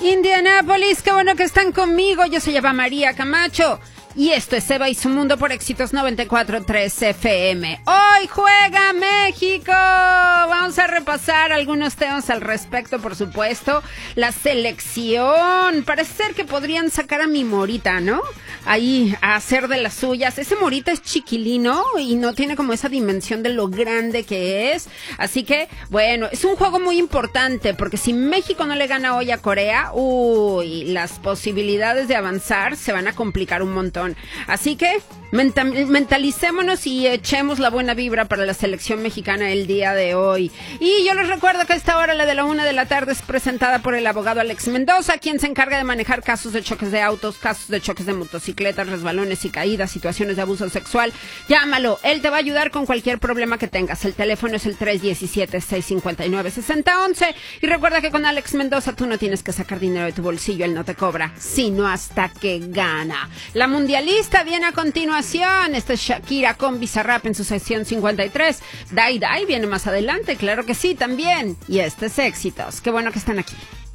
Indianápolis, qué bueno que están conmigo. Yo soy Eva María Camacho y esto es Eva y su Mundo por Éxitos 94.3 FM. Hoy juega México. Vamos a repasar algunos temas al respecto, por supuesto. La selección. Parece ser que podrían sacar a mi Morita, ¿no? Ahí a hacer de las suyas. Ese Morita es chiquilino y no tiene como esa dimensión de lo grande que es. Así que, bueno, es un juego muy importante porque si México no le gana hoy a Corea, las posibilidades de avanzar se van a complicar un montón. Así que mentalicémonos y echemos la buena vibra para la selección mexicana el día de hoy. Y yo les recuerdo que a esta hora, la de la 1 de la tarde, es presentada por el abogado Alex Mendoza, quien se encarga de manejar casos de choques de autos, casos de choques de motocicletas, resbalones y caídas, situaciones de abuso sexual. Llámalo, él te va a ayudar con cualquier problema que tengas. El teléfono es el 317-659-6011. Y recuerda que con Alex Mendoza tú no tienes que sacar dinero de tu bolsillo, él no te cobra, sino hasta que gana. La mundialista viene a continuación. Esta es Shakira con Bizarrap en su sección 53. Dai Dai viene más adelante, claro que sí, también. Y este es Éxitos. Qué bueno que están aquí.